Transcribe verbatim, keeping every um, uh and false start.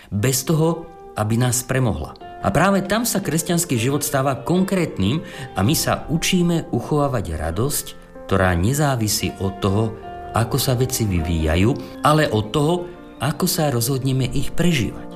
bez toho, aby nás premohla. A práve tam sa kresťanský život stáva konkrétnym a my sa učíme uchovávať radosť, ktorá nezávisí od toho, ako sa veci vyvíjajú, ale od toho, ako sa rozhodneme ich prežívať.